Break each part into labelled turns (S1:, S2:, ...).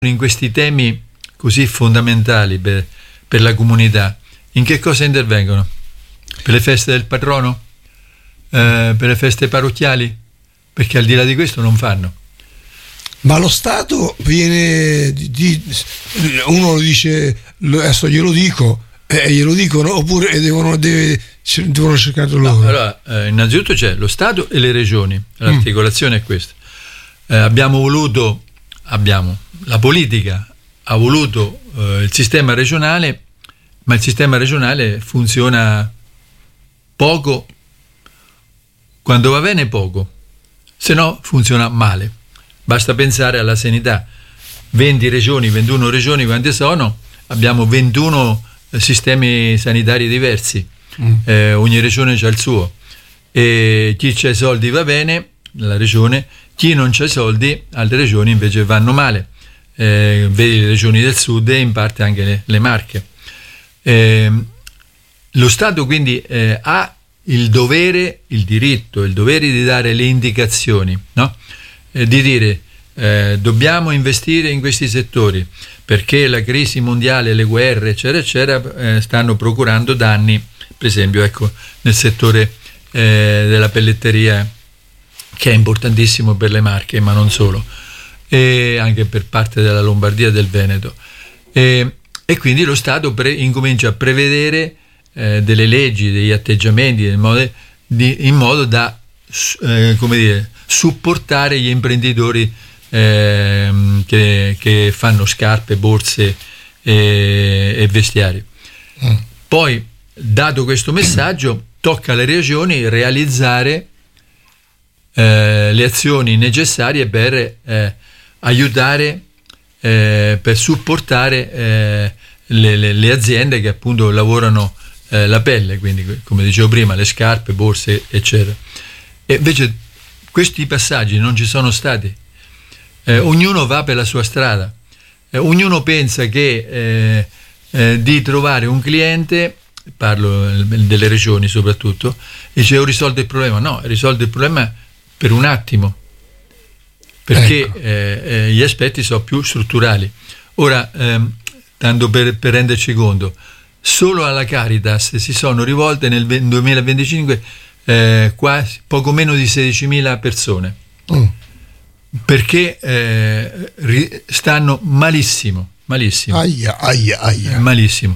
S1: in questi temi così fondamentali per la comunità, in che cosa intervengono? Per le feste del patrono? Per le feste parrocchiali? Perché al di là di questo non fanno.
S2: Ma lo Stato viene uno lo dice, adesso glielo dicono, oppure devono cercarlo loro?
S1: No, allora, innanzitutto c'è lo Stato e le regioni, l'articolazione è questa. La politica ha voluto il sistema regionale, ma il sistema regionale funziona poco, quando va bene poco, se no funziona male. Basta pensare alla sanità: 20 regioni, 21 regioni, quante sono? Abbiamo 21 sistemi sanitari diversi, ogni regione ha il suo, e chi c'ha i soldi va bene, la regione, chi non c'ha i soldi, altre regioni invece vanno male, vedi le regioni del sud e in parte anche le Marche. Lo Stato quindi ha il dovere, il diritto, il dovere di dare le indicazioni, no? Di dire dobbiamo investire in questi settori perché la crisi mondiale, le guerre eccetera eccetera stanno procurando danni, per esempio nel settore della pelletteria, che è importantissimo per le Marche, ma non solo, e anche per parte della Lombardia e del Veneto, e quindi lo Stato incomincia a prevedere delle leggi, degli atteggiamenti in modo da supportare gli imprenditori che fanno scarpe, borse e vestiari. Poi, dato questo messaggio, tocca alle regioni realizzare le azioni necessarie per aiutare, per supportare le aziende che appunto lavorano la pelle, quindi come dicevo prima, le scarpe, borse eccetera. E invece questi passaggi non ci sono stati. Ognuno va per la sua strada, ognuno pensa che di trovare un cliente, parlo delle regioni soprattutto, e dice: ho risolto il problema. No, risolto il problema per un attimo, perché gli aspetti sono più strutturali. Ora, tanto per renderci conto, solo alla Caritas si sono rivolte nel 2025 quasi poco meno di 16.000 persone, perché stanno malissimo. Malissimo.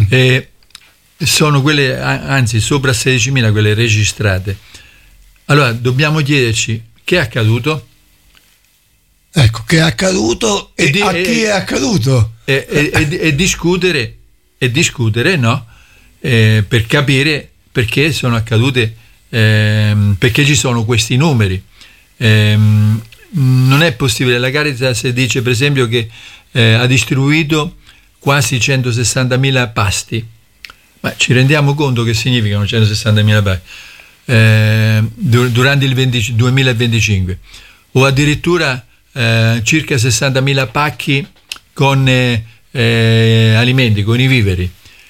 S1: Sono quelle, anzi sopra 16.000 quelle registrate. Allora dobbiamo chiederci che è accaduto.
S2: Ecco, che è accaduto e a chi è accaduto,
S1: e discutere, no? Per capire perché sono accadute, perché ci sono questi numeri. Non è possibile. La Caritas dice per esempio che ha distribuito quasi 160.000 pasti, ma ci rendiamo conto che significano 160.000 pasti durante il 2025, o addirittura circa 60.000 pacchi con alimenti, con i viveri.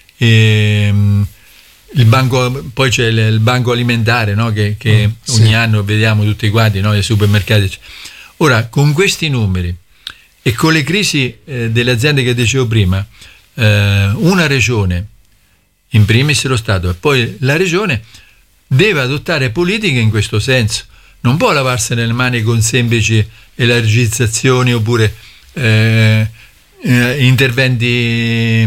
S1: Il banco, poi c'è il banco alimentare, no? che ogni anno vediamo tutti quanti, no? Nei supermercati. Ora, con questi numeri e con le crisi delle aziende che dicevo prima, una regione, in primis lo Stato e poi la regione, deve adottare politiche in questo senso. Non può lavarsene le mani con semplici elargizzazioni oppure interventi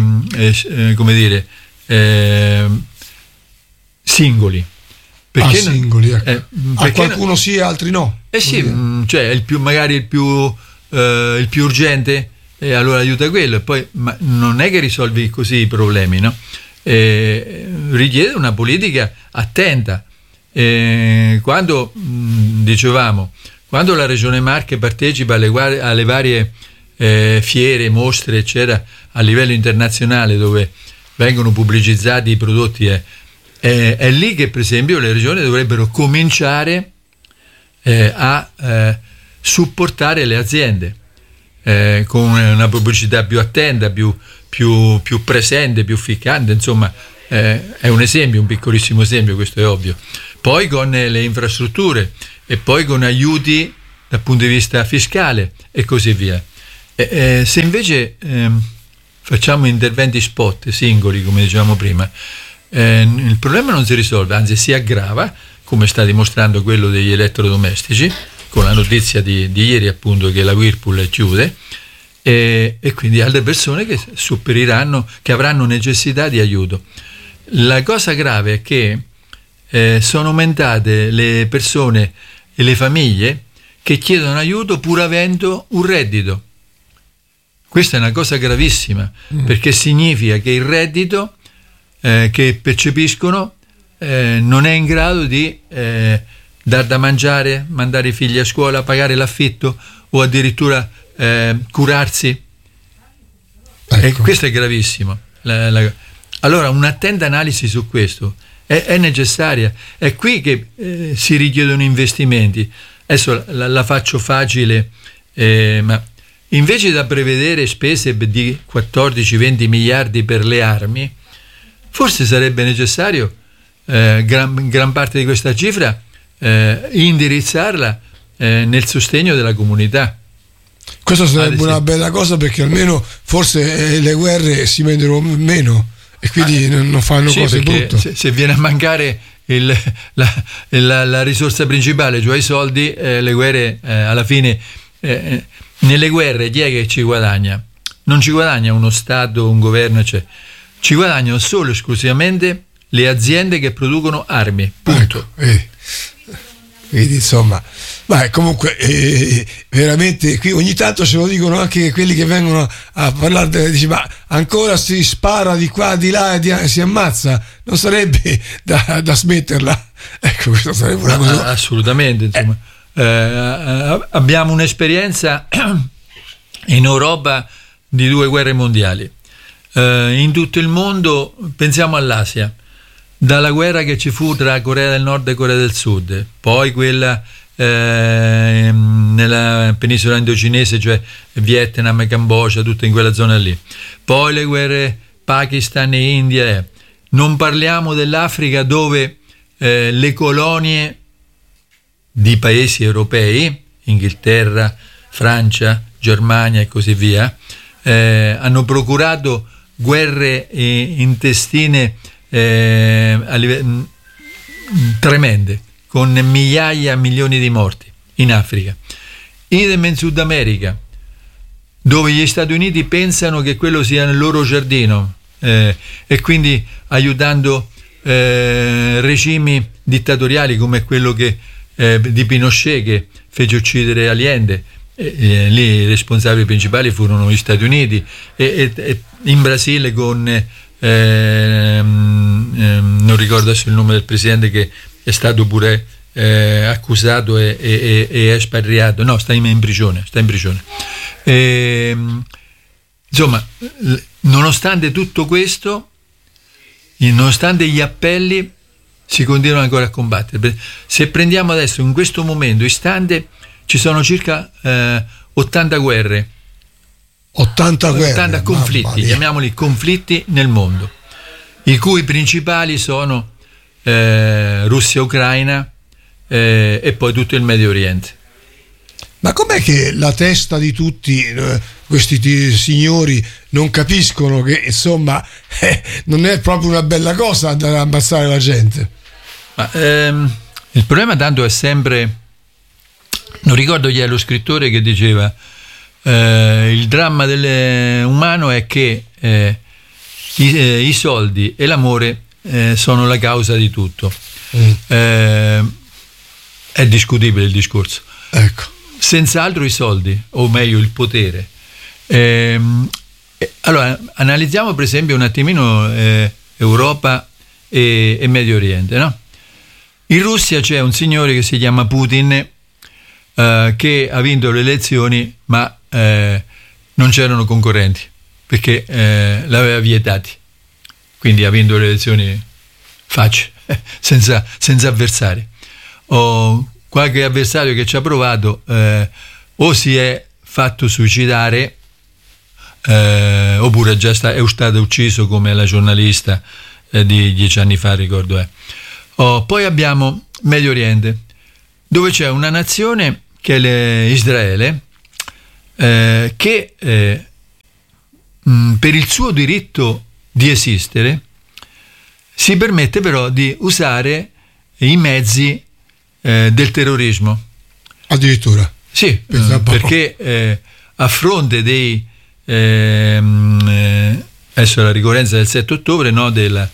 S1: singoli. Perché
S2: singoli, ecco. A qualcuno sì, altri no.
S1: Cioè il più urgente, allora aiuta quello, e poi, ma non è che risolvi così i problemi, no? Richiede una politica attenta. Quando la Regione Marche partecipa alle varie fiere, mostre eccetera a livello internazionale, dove vengono pubblicizzati i prodotti, è lì che per esempio le regioni dovrebbero cominciare a supportare le aziende con una pubblicità più attenta, più presente, più ficcante. Insomma, è un esempio, un piccolissimo esempio, questo è ovvio. Poi con le infrastrutture, e poi con aiuti dal punto di vista fiscale e così via. Se invece facciamo interventi spot, singoli, come dicevamo prima, il problema non si risolve, anzi si aggrava, come sta dimostrando quello degli elettrodomestici, con la notizia di ieri appunto che la Whirlpool chiude, e quindi altre persone che soffriranno, che avranno necessità di aiuto. La cosa grave è che sono aumentate le persone e le famiglie che chiedono aiuto pur avendo un reddito. Questa è una cosa gravissima, perché significa che il reddito che percepiscono non è in grado di dar da mangiare, mandare i figli a scuola, pagare l'affitto o addirittura curarsi. Ecco. E questo è gravissimo. Allora un'attenta analisi su questo è necessaria. È qui che si richiedono investimenti. Adesso la faccio facile, ma invece da prevedere spese di 14-20 miliardi per le armi, forse sarebbe necessario gran parte di questa cifra indirizzarla nel sostegno della comunità.
S2: Questa sarebbe una bella cosa, perché almeno forse le guerre si vendono meno e quindi non fanno cose brutte.
S1: Se viene a mancare la risorsa principale, cioè i soldi, le guerre alla fine, nelle guerre chi è che ci guadagna? Non ci guadagna uno Stato, un governo, cioè, ci guadagnano solo e esclusivamente le aziende che producono armi, punto.
S2: Ecco, quindi insomma, comunque veramente qui ogni tanto ce lo dicono anche quelli che vengono a parlare, dice, ma ancora si spara di qua di là e si ammazza, non sarebbe da smetterla? Ecco, questo sarebbe una cosa.
S1: Assolutamente, insomma. Abbiamo un'esperienza in Europa di 2 guerre mondiali, in tutto il mondo. Pensiamo all'Asia, dalla guerra che ci fu tra Corea del Nord e Corea del Sud, poi quella nella penisola indocinese, cioè Vietnam e Cambogia, tutte in quella zona lì, poi le guerre Pakistan e India. Non parliamo dell'Africa, dove le colonie di paesi europei, Inghilterra, Francia, Germania e così via, hanno procurato guerre intestine tremende, con migliaia, milioni di morti in Africa. Idem in Sud America, dove gli Stati Uniti pensano che quello sia il loro giardino, e quindi aiutando regimi dittatoriali come quello di Pinochet, che fece uccidere Allende. Lì i responsabili principali furono gli Stati Uniti, e in Brasile con non ricordo adesso il nome del presidente, che è stato pure accusato e espatriato, no, sta in prigione. Insomma, nonostante tutto questo, nonostante gli appelli, si continuano ancora a combattere. Se prendiamo adesso, in questo momento istante, ci sono circa 80 guerre, 80 conflitti, chiamiamoli conflitti nel mondo, i cui principali sono Russia, Ucraina e poi tutto il Medio Oriente.
S2: Ma com'è che la testa di tutti questi signori non capiscono che insomma non è proprio una bella cosa andare a ammazzare la gente?
S1: Ma, il problema tanto è sempre, non ricordo chi è lo scrittore che diceva, il dramma umano è che i soldi e l'amore sono la causa di tutto. È discutibile il discorso.
S2: Ecco.
S1: Senz'altro i soldi, o meglio il potere. Allora, analizziamo per esempio un attimino Europa e Medio Oriente, no? In Russia c'è un signore che si chiama Putin, che ha vinto le elezioni, ma non c'erano concorrenti, perché l'aveva vietati, quindi ha vinto le elezioni facile, senza avversari. Qualche avversario che ci ha provato o si è fatto suicidare, oppure è stato ucciso, come la giornalista di 10 anni fa, ricordo. Poi abbiamo Medio Oriente, dove c'è una nazione che è Israele, che per il suo diritto di esistere si permette però di usare i mezzi del terrorismo.
S2: Addirittura?
S1: Sì, perché a fronte dei adesso la ricorrenza del 7 ottobre, no,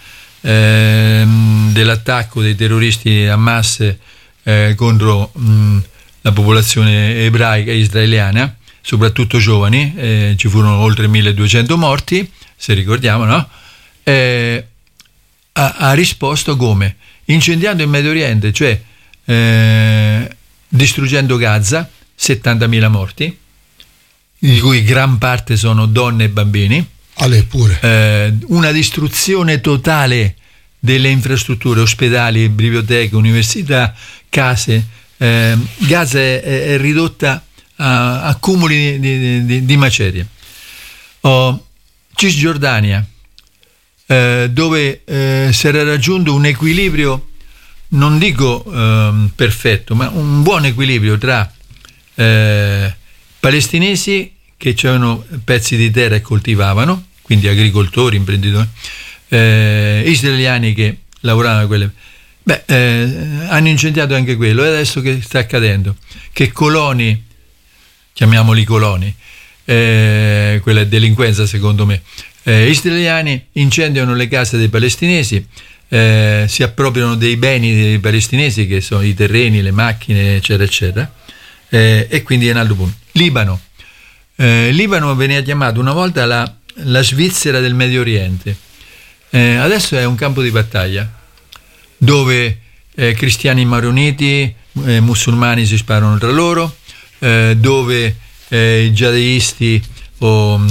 S1: dell'attacco dei terroristi Hamas contro la popolazione ebraica israeliana, soprattutto giovani, ci furono oltre 1200 morti, se ricordiamo, no? Ha risposto come? Incendiando il Medio Oriente, cioè distruggendo Gaza, 70.000 morti, di cui gran parte sono donne e bambini, una distruzione totale delle infrastrutture, ospedali, biblioteche, università, case. Gaza è ridotta a cumuli di macerie. Cisgiordania, dove si era raggiunto un equilibrio, non dico perfetto, ma un buon equilibrio tra palestinesi che avevano pezzi di terra e coltivavano, quindi agricoltori, imprenditori, israeliani che lavoravano a quelle. Hanno incendiato anche quello, e adesso che sta accadendo? Che coloni, chiamiamoli coloni, quella è delinquenza secondo me, israeliani incendiano le case dei palestinesi, si appropriano dei beni dei palestinesi, che sono i terreni, le macchine, eccetera eccetera, e quindi è un altro punto. Libano veniva chiamato una volta la Svizzera del Medio Oriente, adesso è un campo di battaglia dove cristiani maroniti, musulmani si sparano tra loro, dove i jihadisti o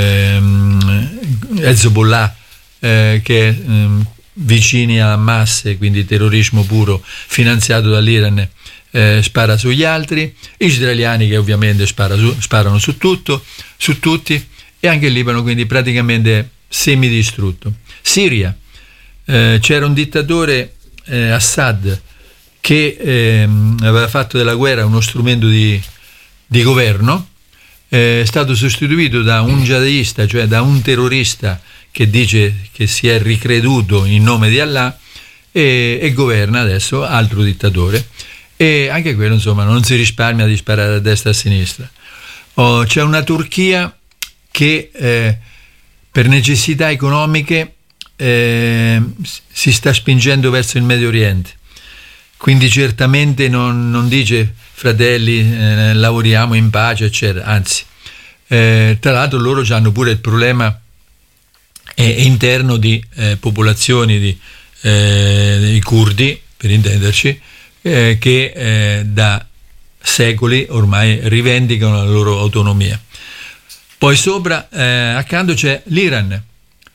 S1: Hezbollah, che vicini a Hamas, quindi terrorismo puro finanziato dall'Iran, spara sugli altri, israeliani che ovviamente sparano su tutto, su tutti, e anche il Libano quindi praticamente semidistrutto. Siria, c'era un dittatore, Assad, che aveva fatto della guerra uno strumento di governo, è stato sostituito da un jihadista, cioè da un terrorista che dice che si è ricreduto in nome di Allah, e governa adesso altro dittatore, e anche quello insomma non si risparmia di sparare a destra e a sinistra. C'è una Turchia che per necessità economiche si sta spingendo verso il Medio Oriente, quindi certamente non dice fratelli, lavoriamo in pace, eccetera, anzi, tra l'altro loro hanno pure il problema interno di popolazioni di curdi, per intenderci, che da secoli ormai rivendicano la loro autonomia. Poi sopra, accanto c'è l'Iran,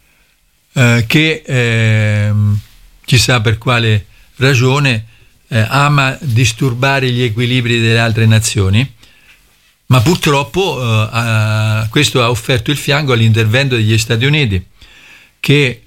S1: che chissà per quale ragione ama disturbare gli equilibri delle altre nazioni, ma purtroppo questo ha offerto il fianco all'intervento degli Stati Uniti, che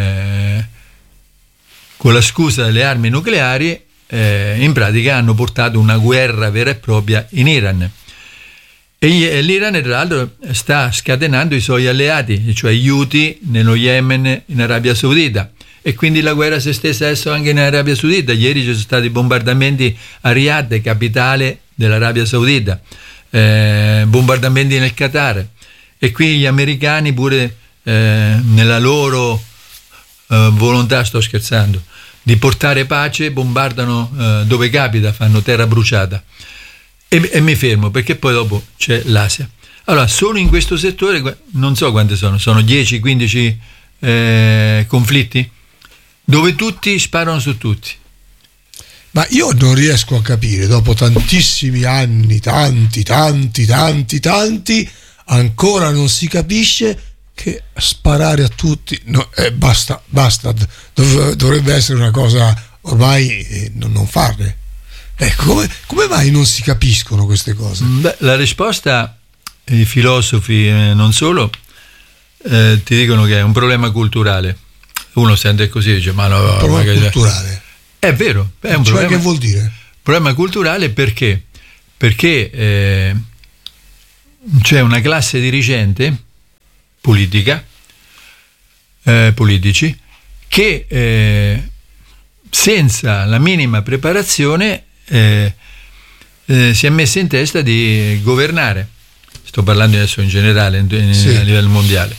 S1: con la scusa delle armi nucleari in pratica hanno portato una guerra vera e propria in Iran. E l'Iran, tra l'altro, sta scatenando i suoi alleati, cioè gli Houthi nello Yemen, in Arabia Saudita, e quindi la guerra si è stessa adesso anche in Arabia Saudita. Ieri ci sono stati bombardamenti a Riyadh, capitale dell'Arabia Saudita, bombardamenti nel Qatar, e qui gli americani pure nella loro volontà, sto scherzando, di portare pace, bombardano dove capita, fanno terra bruciata. E mi fermo, perché poi dopo c'è l'Asia. Allora, solo in questo settore, non so quante sono 10-15 conflitti, dove tutti sparano su tutti.
S2: Ma io non riesco a capire, dopo tantissimi anni, tanti, ancora non si capisce che sparare a tutti basta, dovrebbe essere una cosa ormai non farne. Ecco, come mai non si capiscono queste cose?
S1: La risposta, i filosofi non solo ti dicono che è un problema culturale. Uno sente così e dice ma no,
S2: problema culturale.
S1: È vero, è un problema.
S2: Che vuol dire?
S1: Problema culturale perché c'è una classe dirigente politica, politici, che senza la minima preparazione si è messa in testa di governare. Sto parlando adesso in generale,
S2: Sì.
S1: a livello mondiale.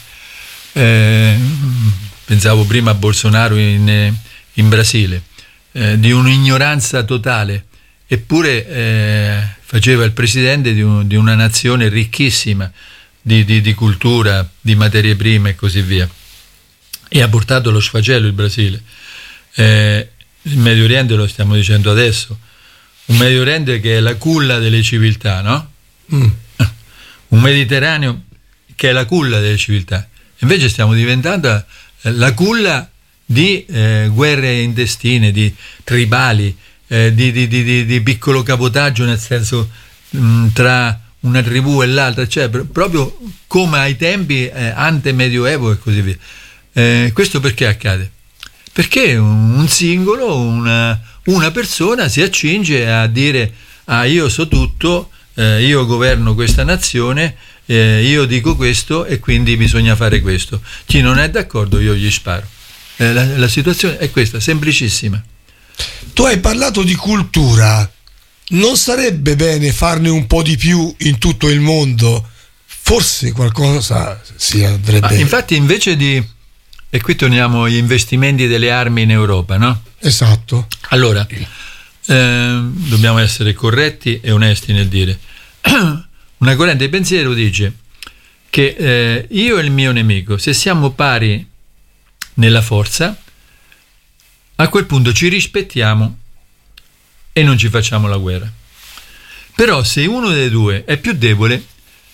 S1: Pensavo prima a Bolsonaro in Brasile, di un'ignoranza totale, eppure faceva il presidente di una nazione ricchissima di cultura, di materie prime e così via, e ha portato lo sfacelo il Brasile. Il Medio Oriente lo stiamo dicendo adesso, un Medio Oriente che è la culla delle civiltà, no? Un Mediterraneo che è la culla delle civiltà. Invece stiamo diventando la culla di guerre intestine, di tribali, di piccolo cabotaggio, nel senso tra una tribù e l'altra, cioè proprio come ai tempi ante-medioevo e così via. Questo perché accade? Perché un singolo, una persona si accinge a dire: io so tutto, io governo questa nazione, io dico questo e quindi bisogna fare questo. Chi non è d'accordo io gli sparo. La situazione è questa, semplicissima.
S2: Tu hai parlato di cultura, non sarebbe bene farne un po' di più in tutto il mondo? Forse qualcosa si andrebbe.
S1: Infatti, invece di, e qui torniamo agli investimenti delle armi in Europa, no?
S2: Esatto.
S1: Allora, dobbiamo essere corretti e onesti nel dire. Una corrente di pensiero dice che io e il mio nemico, se siamo pari nella forza, a quel punto ci rispettiamo e non ci facciamo la guerra. Però se uno dei due è più debole,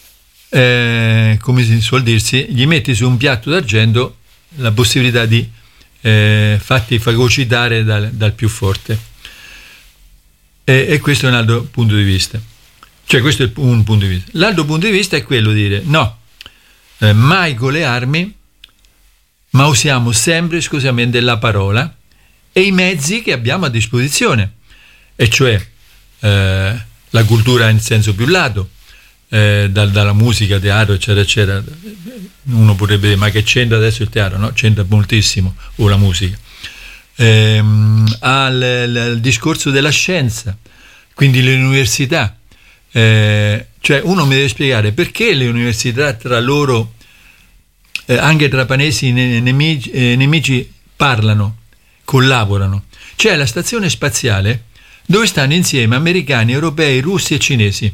S1: come si suol dirsi, gli metti su un piatto d'argento la possibilità di farti fagocitare dal più forte. E questo è un altro punto di vista. Cioè, questo è un punto di vista. L'altro punto di vista è quello di dire: no, mai con le armi, ma usiamo sempre esclusivamente la parola e i mezzi che abbiamo a disposizione, e cioè la cultura in senso più lato, dalla musica, teatro, eccetera, eccetera. Uno potrebbe dire: ma che c'entra adesso il teatro? No, c'entra moltissimo, o la musica. Al discorso della scienza, quindi le università. Cioè, uno mi deve spiegare perché le università tra loro, anche tra paesi nemici, parlano, collaborano. C'è la stazione spaziale dove stanno insieme americani, europei, russi e cinesi.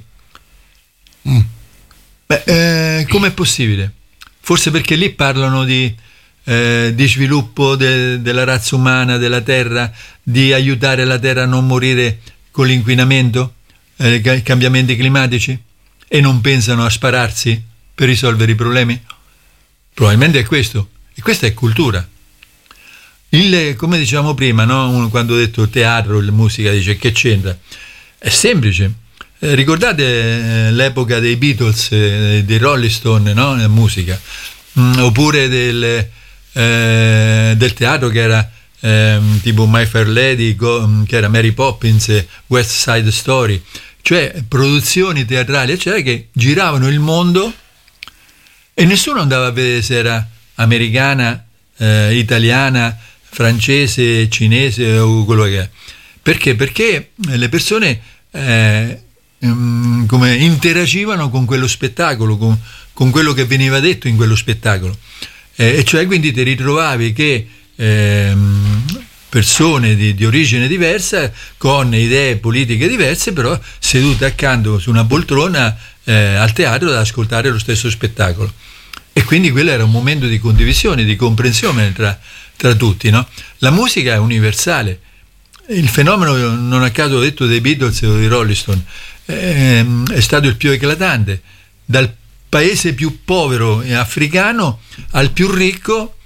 S1: Com'è possibile? Forse perché lì parlano di sviluppo della razza umana, della terra, di aiutare la terra a non morire con l'inquinamento, i cambiamenti climatici, e non pensano a spararsi per risolvere i problemi? Probabilmente è questo, e questa è cultura. Come dicevamo prima, no? Quando ho detto teatro, la musica, dice: che c'entra? È semplice. Ricordate l'epoca dei Beatles, dei Rolling Stone, no? La musica, oppure del teatro, che era tipo My Fair Lady, che era Mary Poppins, West Side Story, cioè produzioni teatrali, eccetera, che giravano il mondo e nessuno andava a vedere se era americana, italiana, francese, cinese o quello che è. Perché? Perché le persone come interagivano con quello spettacolo, con quello che veniva detto in quello spettacolo, e cioè quindi ti ritrovavi che persone di origine diversa, con idee politiche diverse, però sedute accanto su una poltrona al teatro ad ascoltare lo stesso spettacolo. E quindi quello era un momento di condivisione, di comprensione tra tutti, no? La musica è universale. Il fenomeno, non a caso ho detto, dei Beatles o dei Rolling Stone, è stato il più eclatante. Dal paese più povero e africano al più ricco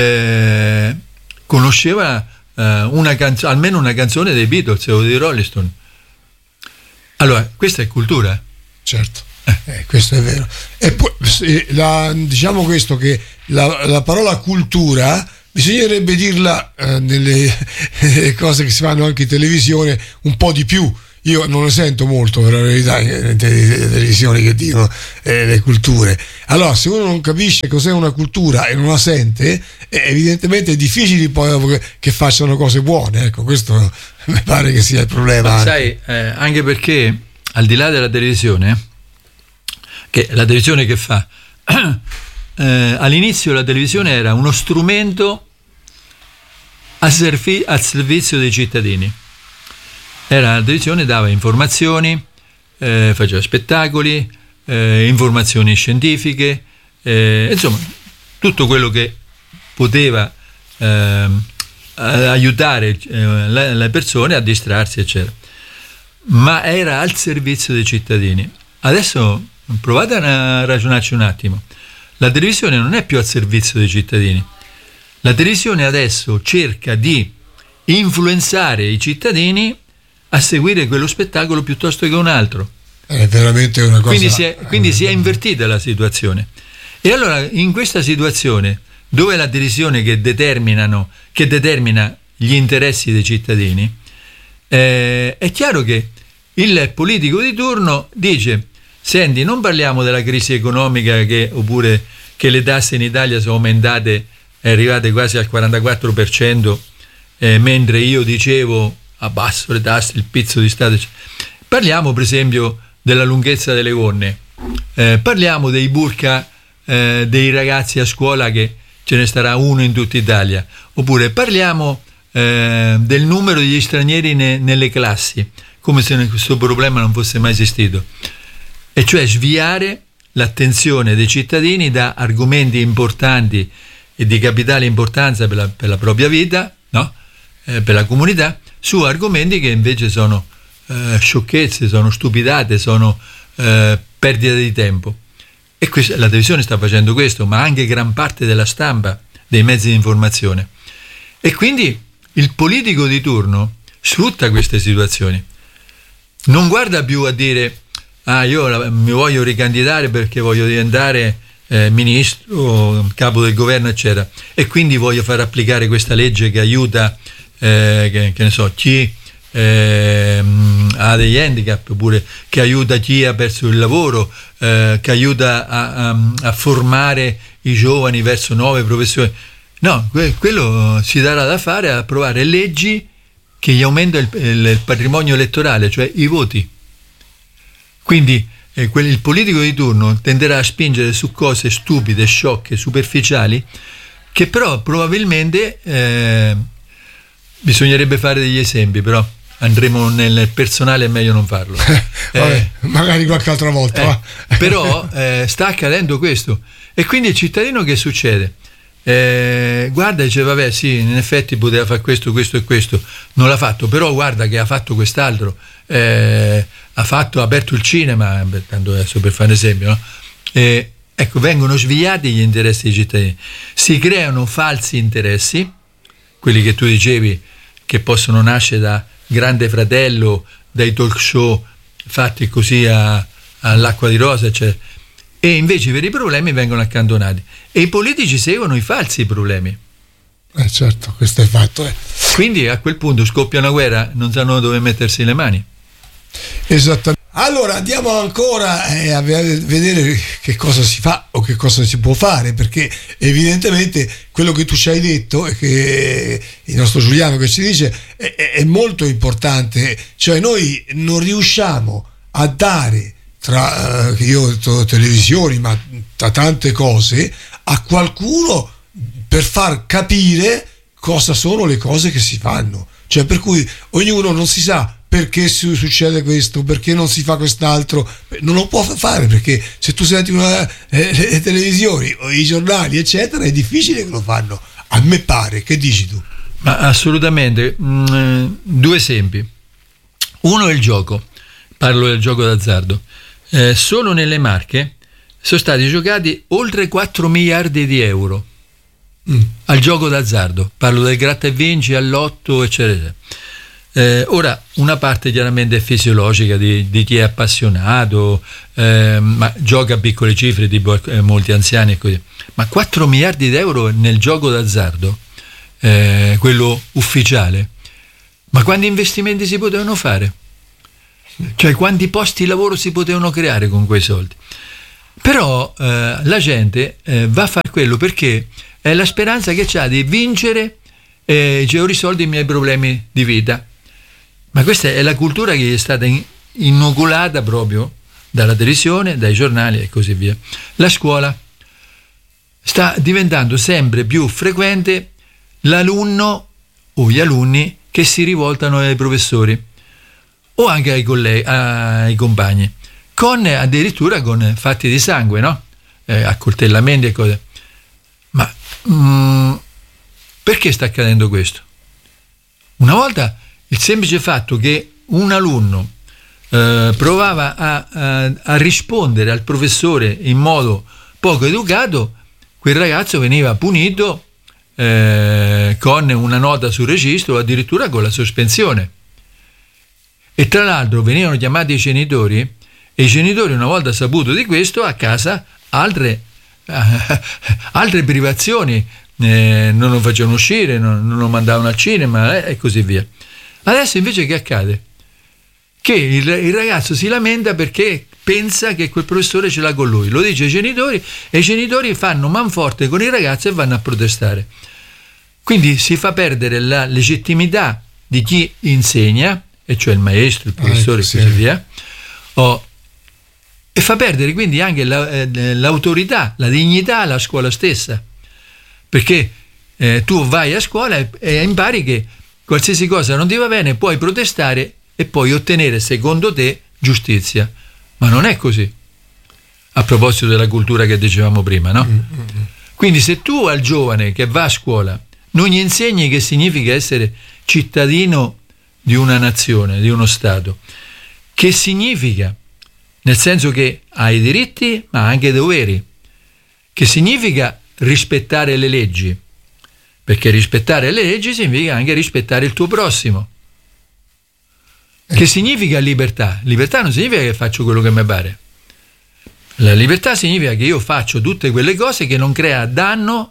S1: conosceva almeno una canzone dei Beatles o dei Rolling Stone. Allora, questa è cultura.
S2: Certo. Questo è vero. E poi diciamo questo, che la parola cultura bisognerebbe dirla nelle cose che si fanno anche in televisione un po' di più. io non ne sento molto per la verità nelle televisioni che dicono le culture. Allora, se uno non capisce cos'è una cultura e non la sente, evidentemente è difficile poi che facciano cose buone. Ecco, questo mi pare che sia il problema.
S1: Ma sai, anche perché al di là della televisione, che la televisione che fa all'inizio la televisione era uno strumento al servizio dei cittadini. La televisione dava informazioni, faceva spettacoli, informazioni scientifiche, insomma tutto quello che poteva aiutare le persone a distrarsi, eccetera, ma era al servizio dei cittadini. Adesso provate a ragionarci un attimo. La televisione non è più al servizio dei cittadini. La televisione adesso cerca di influenzare i cittadini a seguire quello spettacolo piuttosto che un altro.
S2: È veramente una cosa.
S1: Quindi si è invertita la situazione. E allora in questa situazione, dove è la televisione che determina gli interessi dei cittadini, è chiaro che il politico di turno dice: senti, non parliamo della crisi economica oppure che le tasse in Italia sono aumentate, arrivate quasi al 44%, mentre io dicevo abbasso le tasse, il pizzo di Stato. Parliamo per esempio della lunghezza delle gonne, parliamo dei burqa dei ragazzi a scuola, che ce ne starà uno in tutta Italia, oppure parliamo del numero degli stranieri nelle classi, come se questo problema non fosse mai esistito, e cioè sviare l'attenzione dei cittadini da argomenti importanti e di capitale importanza per la propria vita, no? Per la comunità, su argomenti che invece sono sciocchezze, sono stupidate, sono perdita di tempo. E la televisione sta facendo questo, ma anche gran parte della stampa, dei mezzi di informazione. E quindi il politico di turno sfrutta queste situazioni. Non guarda più a dire: io mi voglio ricandidare perché voglio diventare ministro, capo del governo, eccetera, e quindi voglio far applicare questa legge che aiuta che ne so, chi ha degli handicap, oppure che aiuta chi ha perso il lavoro, che aiuta a formare i giovani verso nuove professioni. No, quello si darà da fare a approvare leggi che gli aumenta il patrimonio elettorale, cioè i voti. Quindi il politico di turno tenderà a spingere su cose stupide, sciocche, superficiali, che però probabilmente bisognerebbe fare degli esempi, però andremo nel personale, è meglio non farlo.
S2: Vabbè, magari qualche altra volta.
S1: Però sta accadendo questo, e quindi il cittadino che succede? Guarda, dice: vabbè, sì, in effetti poteva fare questo, questo e questo, non l'ha fatto, però guarda che ha fatto quest'altro, ha aperto il cinema, tanto adesso per fare un esempio, no? Ecco, vengono sviati gli interessi dei cittadini, si creano falsi interessi, quelli che tu dicevi, che possono nascere da Grande Fratello, dai talk show fatti così all'acqua di rosa, eccetera. E invece i veri problemi vengono accantonati e i politici seguono i falsi problemi.
S2: Certo, questo è fatto.
S1: Quindi a quel punto scoppia una guerra, non sanno dove mettersi le mani.
S2: Esattamente. Allora andiamo ancora a vedere che cosa si fa o che cosa si può fare, perché evidentemente quello che tu ci hai detto e che il nostro Giuliano che ci dice è molto importante. Cioè noi non riusciamo a dare, tra televisioni, ma tra tante cose, a qualcuno per far capire cosa sono le cose che si fanno. Cioè, per cui ognuno non si sa perché succede questo, perché non si fa quest'altro, non lo può fare, perché se tu senti le televisioni o i giornali eccetera, è difficile che lo fanno, a me pare. Che dici tu?
S1: Ma assolutamente. Due esempi. Uno è il gioco, parlo del gioco d'azzardo. Solo nelle Marche sono stati giocati oltre 4 miliardi di euro al gioco d'azzardo, parlo del gratta e vinci, all'otto, eccetera. Ora, una parte chiaramente è fisiologica di chi è appassionato, ma gioca a piccole cifre, tipo molti anziani e così. Ma 4 miliardi di euro nel gioco d'azzardo, quello ufficiale, ma quanti investimenti si potevano fare? Cioè, quanti posti di lavoro si potevano creare con quei soldi? Però la gente va a fare quello perché è la speranza che c'ha di vincere, ho risolto i miei problemi di vita. Ma questa è la cultura che è stata inoculata proprio dalla televisione, dai giornali e così via. La scuola sta diventando sempre più frequente l'alunno o gli alunni che si rivoltano ai professori o anche ai colleghi, ai compagni, addirittura con fatti di sangue, no? Accoltellamenti e cose. Ma perché sta accadendo questo? Una volta il semplice fatto che un alunno provava a rispondere al professore in modo poco educato, quel ragazzo veniva punito con una nota sul registro o addirittura con la sospensione. E tra l'altro venivano chiamati i genitori e i genitori, una volta saputo di questo, a casa altre privazioni, non lo facevano uscire, non lo mandavano al cinema e così via. Adesso invece che accade? Che il ragazzo si lamenta perché pensa che quel professore ce l'ha con lui, lo dice ai genitori e i genitori fanno manforte con il ragazzo e vanno a protestare. Quindi si fa perdere la legittimità di chi insegna, e cioè il maestro, il professore e così via, e fa perdere quindi anche l'autorità, la dignità alla scuola stessa, perché tu vai a scuola e impari che qualsiasi cosa non ti va bene puoi protestare e puoi ottenere secondo te giustizia, ma non è così, a proposito della cultura che dicevamo prima, no? Quindi se tu al giovane che va a scuola non gli insegni che significa essere cittadino di una nazione, di uno Stato, che significa, nel senso che hai diritti ma anche doveri, che significa rispettare le leggi, perché rispettare le leggi significa anche rispettare il tuo prossimo. Che significa libertà? Libertà non significa che faccio quello che mi pare. La libertà significa che io faccio tutte quelle cose che non crea danno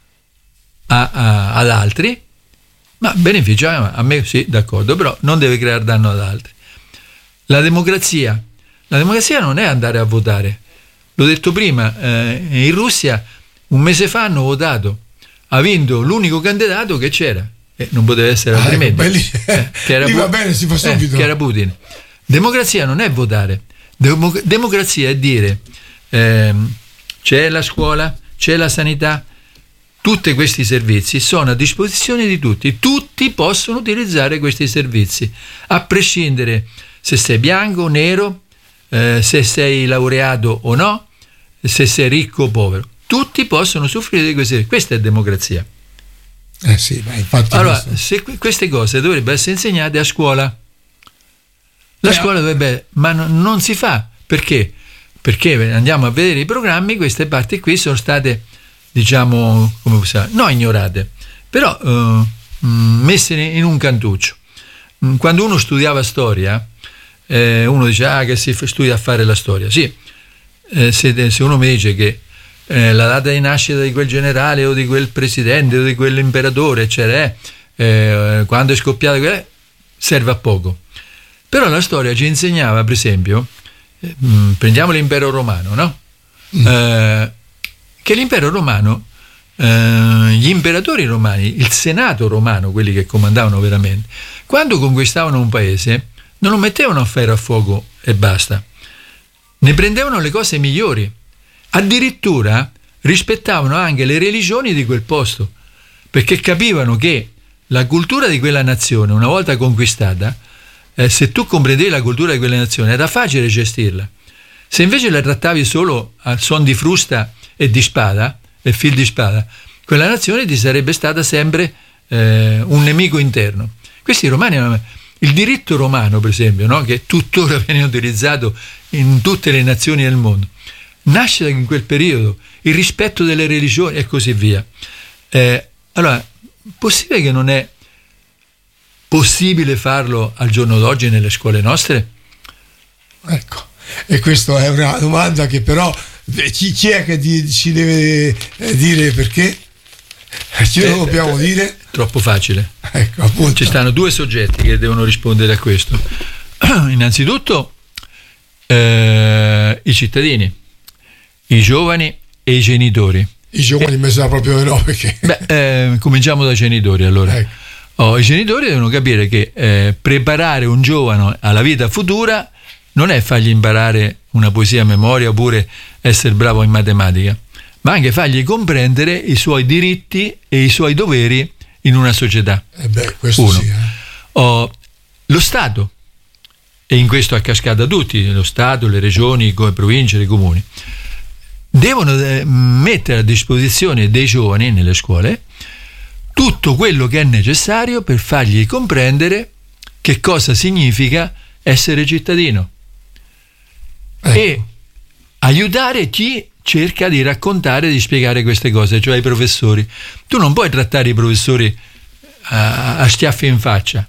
S1: ad altri, ma beneficia a me, sì, d'accordo, però non deve creare danno ad altri. La democrazia non è andare a votare. L'ho detto prima, in Russia un mese fa hanno votato, ha vinto l'unico candidato che c'era, non poteva essere altrimenti, che era Putin. Democrazia non è votare, democrazia è dire c'è la scuola, c'è la sanità, tutti questi servizi sono a disposizione di tutti possono utilizzare questi servizi, a prescindere se sei bianco, nero, se sei laureato o no, se sei ricco o povero, tutti possono soffrire di questi servizi. Questa è democrazia.
S2: Sì, ma infatti
S1: allora, se queste cose dovrebbero essere insegnate a scuola, la scuola dovrebbe, ma non si fa. Perché? Perché andiamo a vedere i programmi, queste parti qui sono state, diciamo, come possiamo, non ignorate, però messe in un cantuccio. Quando uno studiava storia, uno dice che si studia a fare la storia. Sì, se uno mi dice che la data di nascita di quel generale o di quel presidente o di quell'imperatore, eccetera, quando è scoppiato, serve a poco. Però la storia ci insegnava, per esempio, prendiamo l'impero romano, no? Che l'impero romano, gli imperatori romani, il senato romano, quelli che comandavano veramente, quando conquistavano un paese non lo mettevano a ferro a fuoco e basta, ne prendevano le cose migliori, addirittura rispettavano anche le religioni di quel posto, perché capivano che la cultura di quella nazione, una volta conquistata, se tu comprendevi la cultura di quella nazione era facile gestirla. Se invece la trattavi solo al suon di frusta e di spada e fil di spada, quella nazione ti sarebbe stata sempre un nemico interno. Questi romani, il diritto romano per esempio, no? Che tuttora viene utilizzato in tutte le nazioni del mondo, nasce in quel periodo, il rispetto delle religioni e così via. Allora, possibile che non è possibile farlo al giorno d'oggi nelle scuole nostre?
S2: Ecco, e questa è una domanda che però chi è che ci deve dire perché? Ci lo dobbiamo dire?
S1: Troppo facile.
S2: Ecco, appunto.
S1: Ci stanno due soggetti che devono rispondere a questo. Innanzitutto i cittadini, i giovani e i genitori.
S2: I giovani mi sa proprio no, perché...
S1: cominciamo dai genitori allora.
S2: Ecco.
S1: I genitori devono capire che preparare un giovane alla vita futura non è fargli imparare una poesia a memoria oppure essere bravo in matematica, ma anche fargli comprendere i suoi diritti e i suoi doveri in una società.
S2: Questo
S1: Uno.
S2: sì.
S1: Lo Stato, e in questo a cascata tutti, lo Stato, le regioni, le province, i comuni, devono mettere a disposizione dei giovani nelle scuole tutto quello che è necessario per fargli comprendere che cosa significa essere cittadino e aiutare chi cerca di raccontare, di spiegare queste cose, cioè i professori. Tu non puoi trattare i professori a schiaffi in faccia.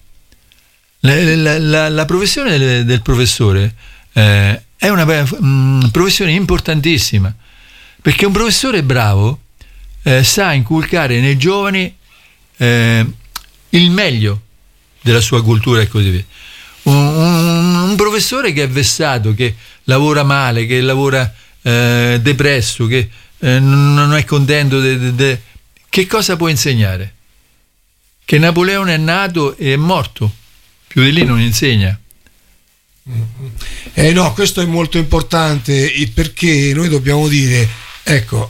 S1: La professione del professore è una professione importantissima, perché un professore bravo sa inculcare nei giovani il meglio della sua cultura e così via. Un professore che è vessato, che lavora male, che lavora depresso, che non è contento, che cosa può insegnare? Che Napoleone è nato e è morto, più di lì non insegna.
S2: No, questo è molto importante, perché noi dobbiamo dire, ecco,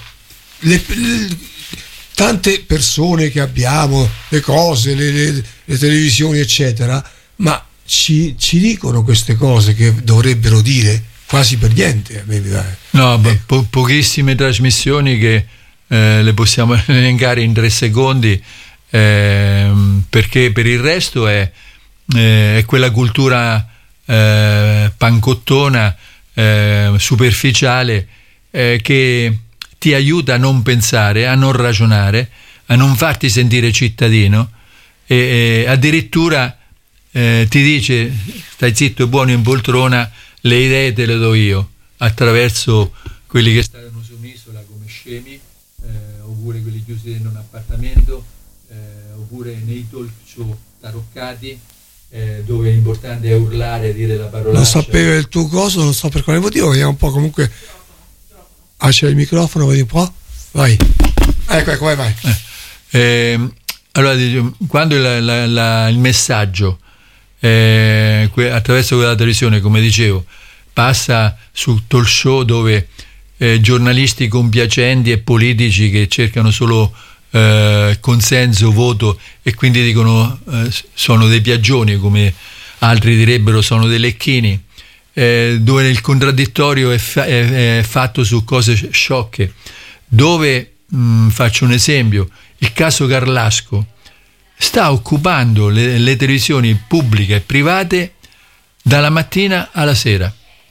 S2: tante persone che abbiamo, le cose, le televisioni eccetera, ma ci dicono queste cose che dovrebbero dire quasi per niente.
S1: No, pochissime trasmissioni che le possiamo elencare in 3 secondi, perché per il resto è quella cultura pancottona, superficiale, che ti aiuta a non pensare, a non ragionare, a non farti sentire cittadino, e addirittura ti dice: stai zitto e buono in poltrona, le idee te le do io, attraverso quelli che stanno su un'isola come scemi, oppure quelli chiusi in un appartamento, oppure nei talk show taroccati, dove l'importante è urlare, dire la parola.
S2: Non sapevo il tuo coso, non so per quale motivo, vediamo un po'. Comunque c'è il microfono, vedi un po', vai. Ecco, vai.
S1: Allora, quando il messaggio attraverso quella televisione, come dicevo, passa su talk show dove giornalisti compiacenti e politici che cercano solo consenso, voto, e quindi dicono sono dei piaggioni, come altri direbbero sono dei lecchini, dove il contraddittorio è fatto su cose sciocche, dove faccio un esempio: il caso Carlasco sta occupando le televisioni pubbliche e private dalla mattina alla sera.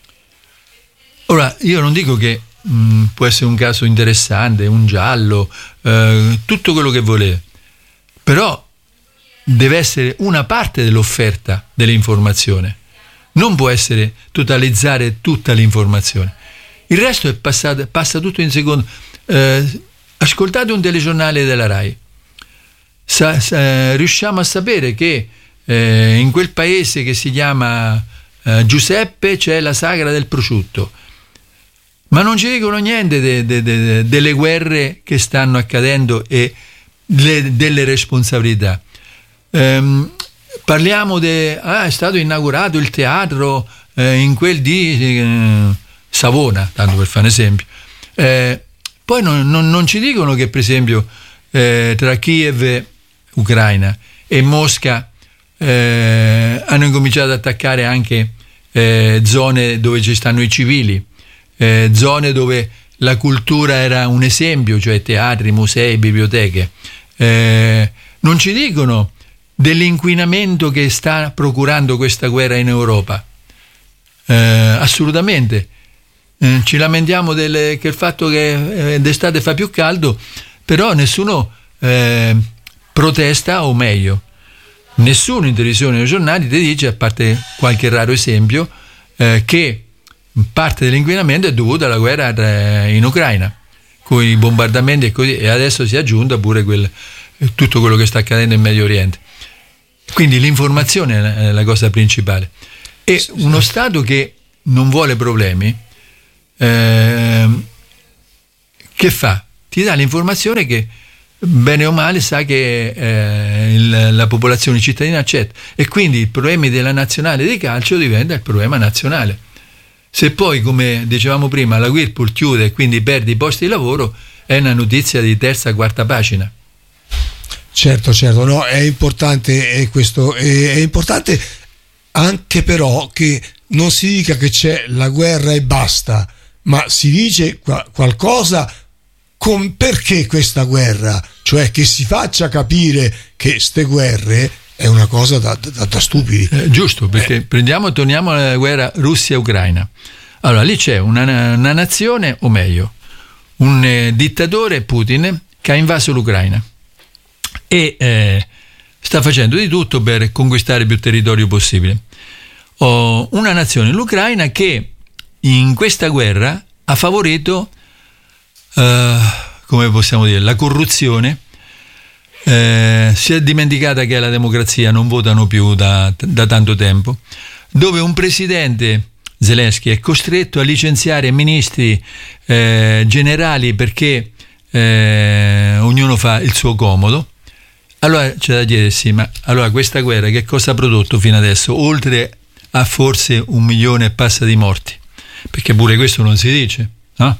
S1: Ora, io non dico che può essere un caso interessante, un giallo, tutto quello che volete, però deve essere una parte dell'offerta dell'informazione, non può essere totalizzare tutta l'informazione. Il resto passa tutto in secondo. Ascoltate un telegiornale della RAI, riusciamo a sapere che in quel paese che si chiama Giuseppe c'è la sagra del prosciutto, ma non ci dicono niente delle guerre che stanno accadendo e delle responsabilità. Parliamo è stato inaugurato il teatro in quel di Savona, tanto per fare un esempio. Poi non ci dicono che, per esempio, tra Kiev, Ucraina, e Mosca hanno incominciato ad attaccare anche zone dove ci stanno i civili, zone dove la cultura era un esempio, cioè teatri, musei, biblioteche. Non ci dicono dell'inquinamento che sta procurando questa guerra in Europa. Assolutamente. Ci lamentiamo che il fatto che d'estate fa più caldo, però nessuno protesta, o meglio, nessuno in televisione o nei giornali ti dice, a parte qualche raro esempio, che parte dell'inquinamento è dovuto alla guerra in Ucraina, con i bombardamenti e così, e adesso si è aggiunta pure tutto quello che sta accadendo in Medio Oriente. Quindi l'informazione è la cosa principale. E uno Stato che non vuole problemi, che fa? Ti dà l'informazione che bene o male sa che la popolazione cittadina accetta, e quindi i problemi della nazionale di calcio diventa il problema nazionale. Se poi, come dicevamo prima, la Whirlpool chiude e quindi perdi i posti di lavoro, è una notizia di terza, quarta pagina.
S2: Certo, no, è importante questo, è importante anche però che non si dica che c'è la guerra e basta, ma si dice qualcosa perché questa guerra, cioè che si faccia capire che ste guerre è una cosa da stupidi.
S1: Giusto, perché torniamo alla guerra Russia-Ucraina. Allora, lì c'è una nazione, o meglio, un dittatore, Putin, che ha invaso l'Ucraina e sta facendo di tutto per conquistare più territorio possibile. Una nazione, l'Ucraina, che in questa guerra ha favorito, come possiamo dire, la corruzione. Si è dimenticata che la democrazia non votano più da tanto tempo, dove un presidente, Zelensky, è costretto a licenziare ministri, generali, perché ognuno fa il suo comodo. Allora c'è da chiedersi, ma allora questa guerra che cosa ha prodotto fino adesso, oltre a forse 1 milione e passa di morti? Perché pure questo non si dice, no?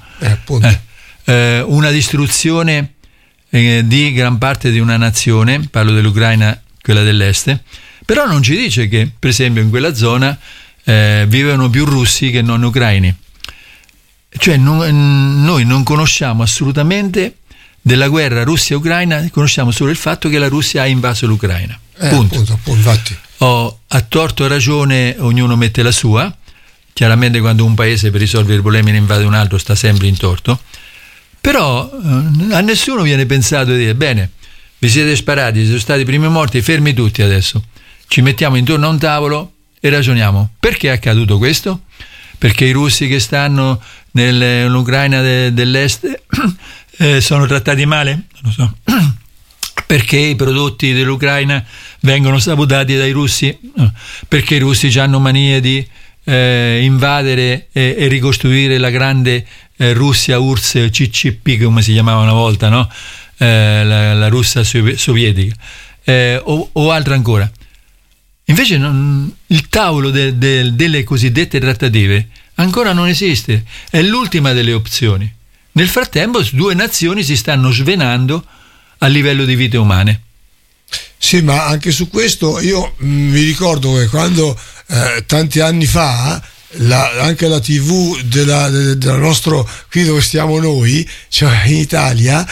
S1: Una distruzione di gran parte di una nazione, parlo dell'Ucraina, quella dell'est, però non ci dice che per esempio in quella zona vivono più russi che non ucraini. Cioè noi non conosciamo assolutamente della guerra Russia-Ucraina, conosciamo solo il fatto che la Russia ha invaso l'Ucraina. Punto.
S2: Infatti.
S1: A torto o ragione ognuno mette la sua. Chiaramente quando un paese per risolvere i problemi ne invade un altro sta sempre in torto. Però a nessuno viene pensato di dire: bene, vi siete sparati, sono stati i primi morti, fermi tutti adesso, ci mettiamo intorno a un tavolo e ragioniamo. Perché è accaduto questo? Perché i russi che stanno nell'Ucraina dell'est sono trattati male? Non lo so. Perché i prodotti dell'Ucraina vengono sabotati dai russi? No. Perché i russi hanno manie di invadere e ricostruire la grande Russia URSS CCP, come si chiamava una volta, no? La Russia sovietica, o altro ancora. Invece il tavolo delle cosiddette trattative ancora non esiste, è l'ultima delle opzioni. Nel frattempo 2 nazioni si stanno svenando a livello di vite umane.
S2: Sì, ma anche su questo io mi ricordo che quando tanti anni fa anche la TV della nostro, qui dove stiamo noi, cioè in Italia,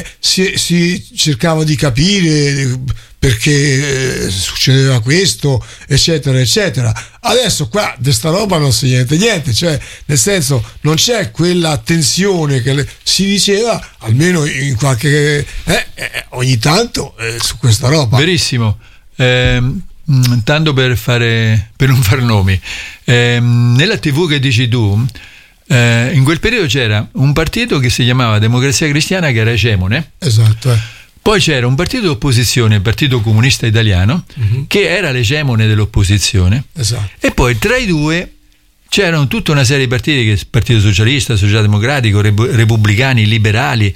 S2: si cercava di capire perché succedeva questo, eccetera eccetera. Adesso qua di sta roba non si niente, cioè nel senso non c'è quella attenzione che si diceva, almeno in qualche ogni tanto, su questa roba.
S1: Verissimo. Tanto per non far nomi, nella TV che dici tu, in quel periodo c'era un partito che si chiamava Democrazia Cristiana, che era egemone.
S2: Esatto.
S1: Poi c'era un partito d'opposizione, il Partito Comunista Italiano, che era l'egemone dell'opposizione.
S2: Esatto.
S1: E poi tra i due c'erano tutta una serie di partiti, che Partito Socialista, Socialdemocratico, Repubblicani, Liberali,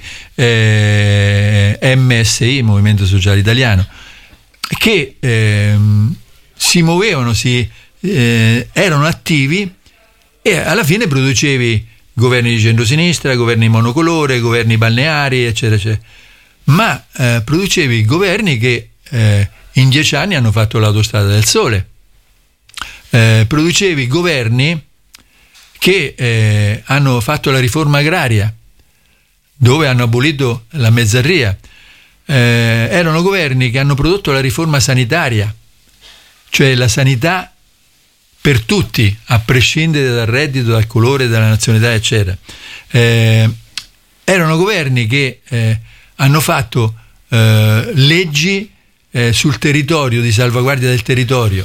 S1: MSI, Movimento Sociale Italiano, che si muovevano, erano attivi, e alla fine producevi governi di centrosinistra, governi monocolore, governi balneari, eccetera eccetera, ma producevi governi che in 10 anni hanno fatto l'autostrada del sole, producevi governi che hanno fatto la riforma agraria, dove hanno abolito la mezzadria. Erano governi che hanno prodotto la riforma sanitaria, cioè la sanità per tutti, a prescindere dal reddito, dal colore, dalla nazionalità, eccetera. Erano governi che hanno fatto leggi sul territorio, di salvaguardia del territorio,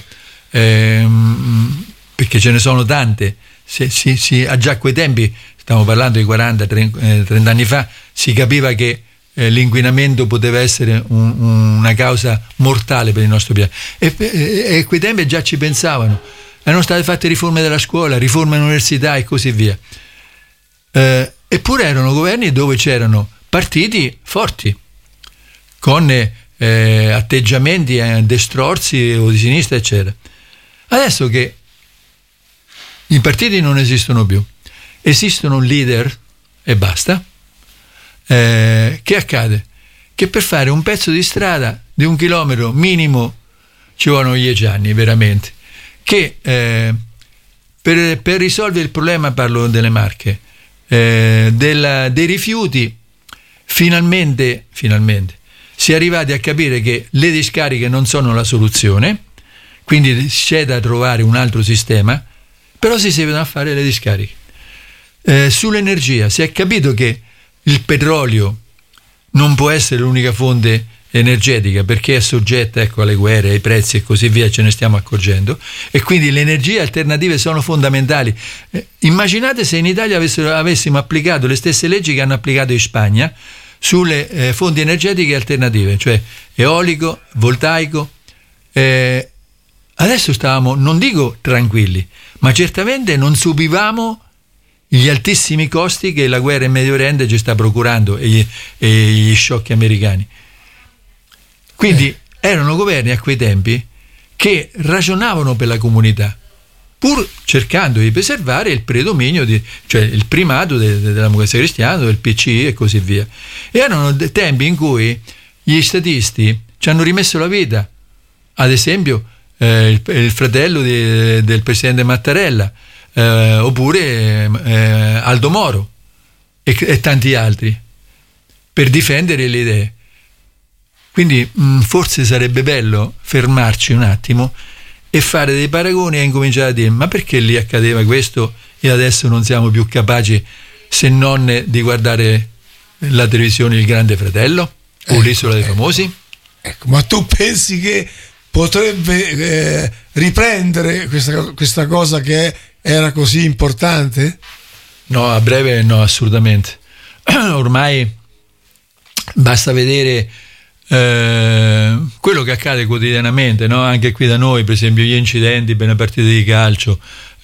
S1: perché ce ne sono tante. Già a quei tempi, stiamo parlando di 40-30 anni fa, si capiva che l'inquinamento poteva essere una causa mortale per il nostro pianeta, e a quei tempi già ci pensavano. erano state fatte riforme della scuola, riforme dell'università e così via. Eppure erano governi dove c'erano partiti forti, con atteggiamenti destrorsi o di sinistra, eccetera. Adesso che i partiti non esistono più, esistono leader e basta, che accade? Che per fare un pezzo di strada di 1 chilometro minimo ci vogliono 10 anni, veramente. Che per risolvere il problema, parlo delle Marche, dei rifiuti, finalmente si è arrivati a capire che le discariche non sono la soluzione, quindi c'è da trovare un altro sistema, però si devono fare le discariche. Sull'energia si è capito che il petrolio non può essere l'unica fonte energetica, perché è soggetta, ecco, alle guerre, ai prezzi e così via, ce ne stiamo accorgendo, e quindi le energie alternative sono fondamentali. Immaginate se in Italia avessimo applicato le stesse leggi che hanno applicato in Spagna sulle fonti energetiche alternative, cioè eolico, voltaico. Adesso stavamo, non dico tranquilli, ma certamente non subivamo gli altissimi costi che la guerra in Medio Oriente ci sta procurando e gli sciocchi americani. Quindi erano governi a quei tempi che ragionavano per la comunità, pur cercando di preservare il predominio, cioè il primato della democrazia cristiana, del PC e così via. E erano tempi in cui gli statisti ci hanno rimesso la vita, ad esempio il fratello del presidente Mattarella, oppure Aldo Moro e tanti altri, per difendere le idee. Quindi forse sarebbe bello fermarci un attimo e fare dei paragoni e incominciare a dire: ma perché lì accadeva questo e adesso non siamo più capaci, se non di guardare la televisione Il Grande Fratello o l'Isola dei Famosi?
S2: Ecco, ma tu pensi che potrebbe riprendere questa cosa che era così importante?
S1: No, a breve no, assolutamente. Ormai basta vedere quello che accade quotidianamente, no? Anche qui da noi, per esempio, gli incidenti per le partite di calcio,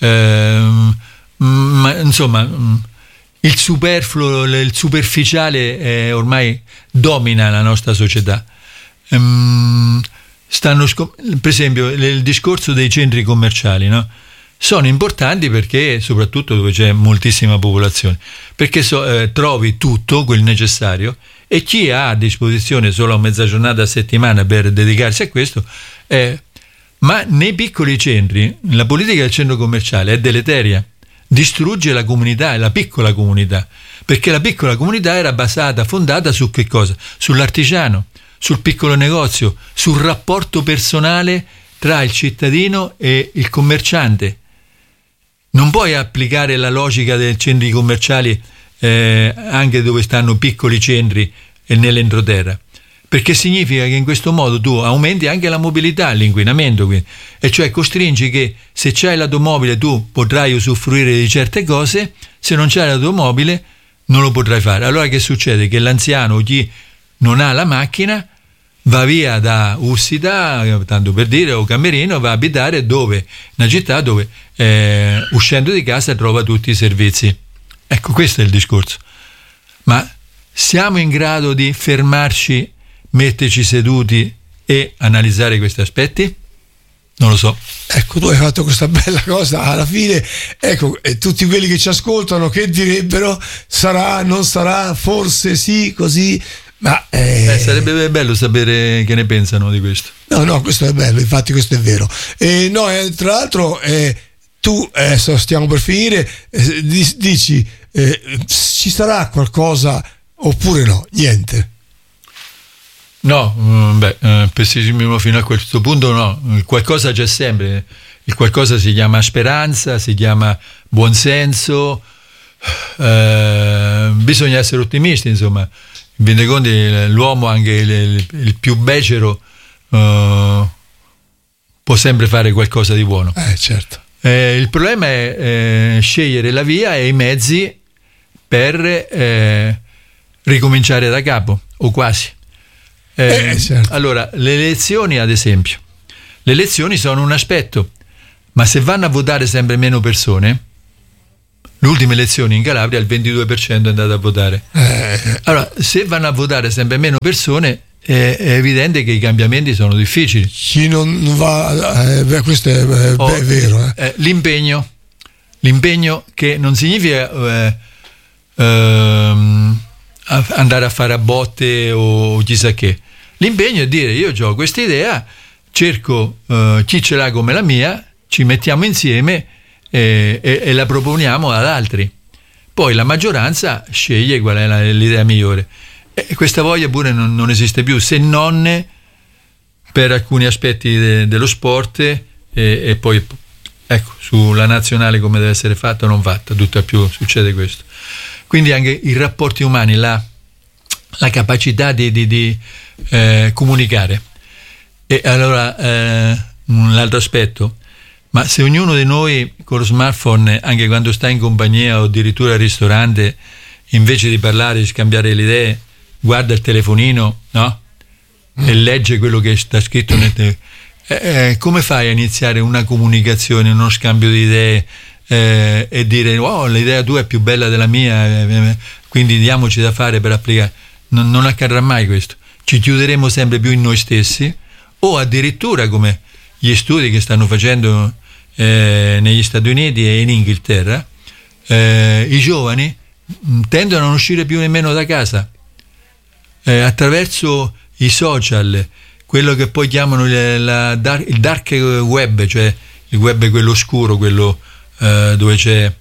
S1: ma insomma il superfluo, il superficiale ormai domina la nostra società. Per esempio il discorso dei centri commerciali, no? Sono importanti perché, soprattutto dove c'è moltissima popolazione, perché trovi tutto quel necessario, e chi ha a disposizione solo mezza giornata a settimana per dedicarsi a questo, ma nei piccoli centri la politica del centro commerciale è deleteria, distrugge la comunità, la piccola comunità, perché la piccola comunità era fondata su che cosa? Sull'artigiano, sul piccolo negozio, sul rapporto personale tra il cittadino e il commerciante. Non puoi applicare la logica dei centri commerciali anche dove stanno piccoli centri e nell'entroterra, perché significa che in questo modo tu aumenti anche la mobilità, l'inquinamento, quindi. E cioè costringi che se c'hai l'automobile tu potrai usufruire di certe cose, se non c'hai l'automobile non lo potrai fare. Allora che succede? Che l'anziano o chi non ha la macchina va via da Ussita, tanto per dire, o Camerino, va a abitare dove? Una città dove uscendo di casa trova tutti i servizi. Ecco, questo è il discorso. Ma siamo in grado di fermarci, metterci seduti e analizzare questi aspetti? Non lo so.
S2: Ecco, tu hai fatto questa bella cosa alla fine, ecco, e tutti quelli che ci ascoltano che direbbero: sarà, non sarà, forse sì, così. Ma
S1: sarebbe bello sapere che ne pensano di questo.
S2: No, questo è bello, infatti questo è vero. Tra l'altro tu stiamo per finire, dici ci sarà qualcosa oppure no? Niente.
S1: No, pessimismo fino a questo punto no, il qualcosa c'è sempre, il qualcosa si chiama speranza, si chiama buonsenso, bisogna essere ottimisti, insomma. In fin dei conti l'uomo, anche il più becero, può sempre fare qualcosa di buono.
S2: Certo.
S1: Il problema è scegliere la via e i mezzi per ricominciare da capo, o quasi.
S2: Certo.
S1: Allora, le elezioni, ad esempio, le elezioni sono un aspetto, ma se vanno a votare sempre meno persone, le ultime elezioni in Calabria il 22% è andato a votare. Allora, se vanno a votare sempre meno persone, è evidente che i cambiamenti sono difficili.
S2: Chi non va, questo è vero.
S1: L'impegno che non significa andare a fare a botte o chissà che. L'impegno è dire: io ho questa idea, cerco chi ce l'ha come la mia, ci mettiamo insieme e la proponiamo ad altri. Poi la maggioranza sceglie qual è l'idea migliore. E questa voglia pure non esiste più, se non per alcuni aspetti dello sport e poi ecco, sulla nazionale come deve essere fatta o non fatta, tutt'al più succede questo. Quindi anche i rapporti umani, la capacità di comunicare. E allora un altro aspetto, ma se ognuno di noi con lo smartphone, anche quando sta in compagnia o addirittura al ristorante, invece di parlare, di scambiare le idee, guarda il telefonino, no? E legge quello che sta scritto nel come fai a iniziare una comunicazione, uno scambio di idee e dire: oh, l'idea tua è più bella della mia, quindi diamoci da fare per applicare? Non accadrà mai questo. Ci chiuderemo sempre più in noi stessi, o addirittura, come gli studi che stanno facendo negli Stati Uniti e in Inghilterra, i giovani tendono a non uscire più nemmeno da casa, attraverso i social, quello che poi chiamano il dark web, cioè il web quello oscuro, quello dove c'è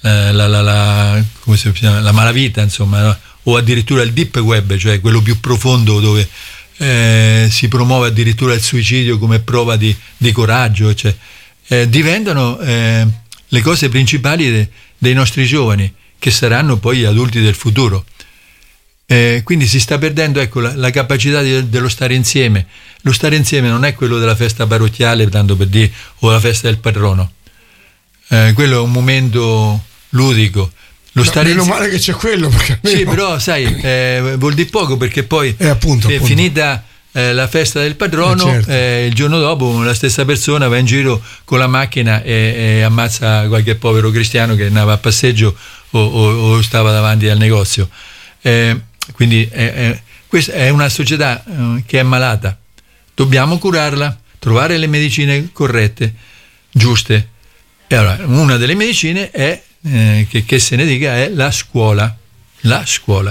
S1: come si chiama, la malavita, insomma, no? O addirittura il deep web, cioè quello più profondo, dove si promuove addirittura il suicidio come prova di coraggio, cioè, diventano le cose principali dei nostri giovani, che saranno poi gli adulti del futuro. Quindi si sta perdendo, ecco, la capacità dello stare insieme. Lo stare insieme non è quello della festa parrocchiale, tanto per dire, o la festa del patrono. Quello è un momento ludico.
S2: Meno male che c'è quello, perché
S1: sì, però sai, vuol dire poco, perché poi
S2: appunto.
S1: Finita la festa del patrono,
S2: certo.
S1: Il giorno dopo la stessa persona va in giro con la macchina e ammazza qualche povero cristiano che andava a passeggio o stava davanti al negozio. Quindi questa è una società che è malata. Dobbiamo curarla, trovare le medicine corrette, giuste. E allora, una delle medicine è che se ne dica è la scuola. E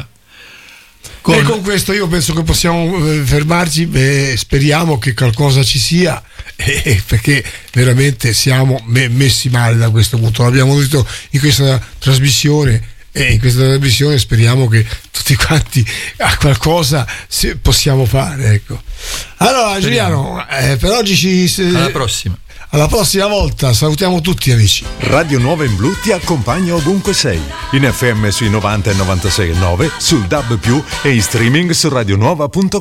S2: con questo io penso che possiamo fermarci, speriamo che qualcosa ci sia, perché veramente siamo messi male da questo punto. L'abbiamo detto in questa trasmissione, e in questa trasmissione speriamo che tutti quanti a qualcosa possiamo fare, ecco. Allora Giuliano, per oggi alla prossima volta, salutiamo tutti amici.
S3: Radio Nuova in Blu ti accompagna ovunque sei, in FM sui 90 e 96,9, sul DAB+, e in streaming su radionuova.com.